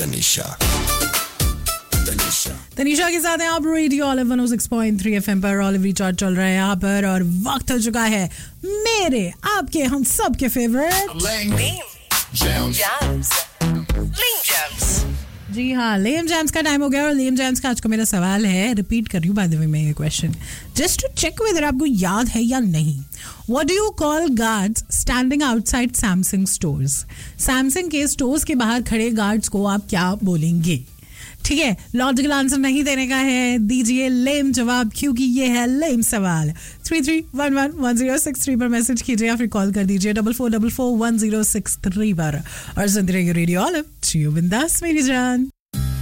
तनीषा के साथ हैं आप रेडियो ऑलिव 106.3 FM पर ऑलिव रिचार्ज चल रहा है यहाँ पर और वक्त हो चुका है मेरे आपके हम सब के फेवरेट जी हाँ लेम जैम्स का टाइम हो गया और लेम जैम्स का आज का मेरा सवाल है रिपीट कर रही हूँ बाय द वे मैं ये question just to check whether आपको याद है या नहीं what do you call guards standing outside Samsung stores Samsung के स्टोर्स के बाहर खड़े गार्ड्स को आप क्या बोलेंगे ठीक है लॉजिकल आंसर नहीं देने का है दीजिए लेम जवाब क्योंकि ये है लेम सवाल 33111063 पर मैसेज कीजिए या फिर कॉल कर दीजिए 44441063 पर और सुनते रहिए रेडियो ऑलिव जियो बिंदास मेरी जान